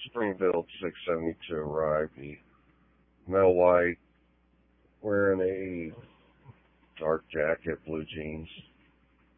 Springfield 672 arrived. He male white, wearing a dark jacket, blue jeans.